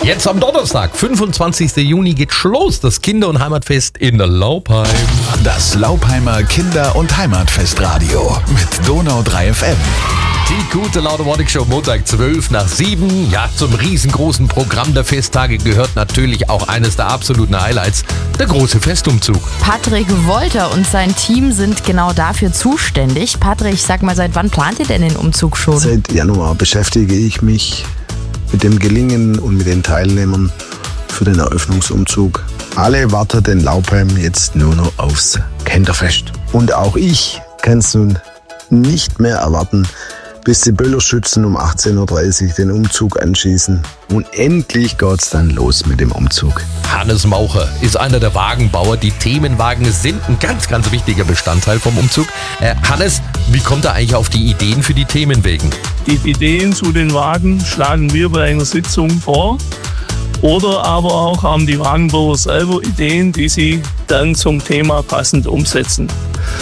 Jetzt am Donnerstag, 25. Juni, geht's los, das Kinder- und Heimatfest in Laupheim. Das Laupheimer Kinder- und Heimatfestradio mit Donau 3 FM. Die gute Laune Morning Show, Montag 12:07. Ja, zum riesengroßen Programm der Festtage gehört natürlich auch eines der absoluten Highlights, der große Festumzug. Patrick Wolter und sein Team sind genau dafür zuständig. Patrick, sag mal, seit wann plant ihr denn den Umzug schon? Seit Januar beschäftige ich mich mit dem Gelingen und mit den Teilnehmern für den Eröffnungsumzug. Alle warten in Laupheim jetzt nur noch aufs Kinderfest. Und auch ich kann es nun nicht mehr erwarten, bis die Böllerschützen um 18:30 Uhr den Umzug anschießen. Und endlich geht's dann los mit dem Umzug. Hannes Maucher ist einer der Wagenbauer. Die Themenwagen sind ein ganz, ganz wichtiger Bestandteil vom Umzug. Hannes, wie kommt er eigentlich auf die Ideen für die Themenwägen? Die Ideen zu den Wagen schlagen wir bei einer Sitzung vor. Oder aber auch haben die Wagenbauer selber Ideen, die sie dann zum Thema passend umsetzen.